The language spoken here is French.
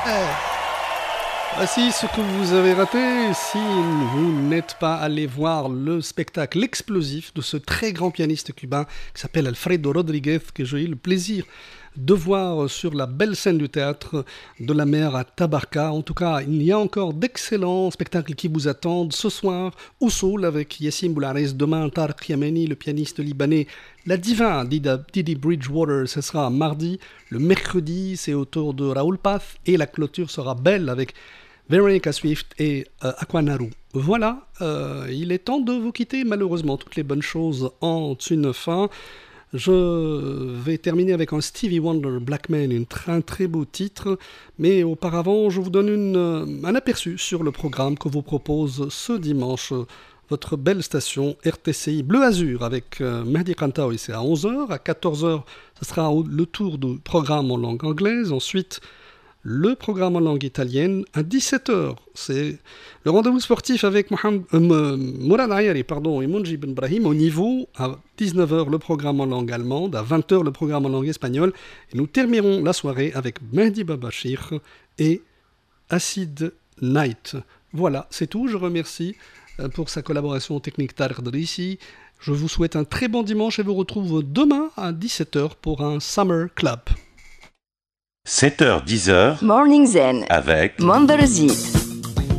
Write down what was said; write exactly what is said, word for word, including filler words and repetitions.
Voici ce que vous avez raté si vous n'êtes pas allé voir le spectacle explosif de ce très grand pianiste cubain qui s'appelle Alfredo Rodriguez, que j'ai eu le plaisir de voir sur la belle scène du théâtre de la mer à Tabarka. En tout cas, il y a encore d'excellents spectacles qui vous attendent ce soir au Soul avec Yassim Boulares, demain Tarek Yamani, le pianiste libanais, la diva Didi Bridgewater, ce sera mardi. Le mercredi, c'est au tour de Raoul Path et la clôture sera belle avec Veronica Swift et euh, Aquanaru. Voilà, euh, il est temps de vous quitter. Malheureusement, toutes les bonnes choses ont une fin. Je vais terminer avec un Stevie Wonder Black Man, un très, très beau titre. Mais auparavant, je vous donne une, un aperçu sur le programme que vous propose ce dimanche votre belle station R T C I Bleu Azur avec euh, Mehdi Kantaoui. C'est à onze heures. À quatorze heures, ce sera le tour du programme en langue anglaise. Ensuite, le programme en langue italienne à dix-sept heures. C'est le rendez-vous sportif avec Mohamed, euh, Mourad Ayari pardon, et Mounji Ben Brahim au niveau. À dix-neuf heures, le programme en langue allemande. À vingt heures, le programme en langue espagnole. Et nous terminerons la soirée avec Mehdi Babachir et Acid Night. Voilà, c'est tout. Je remercie euh, pour sa collaboration technique Tarek Drissi. Je vous souhaite un très bon dimanche et vous retrouve demain à dix-sept heures pour un Summer Club. sept heures dix heures Morning Zen avec Mandarzit.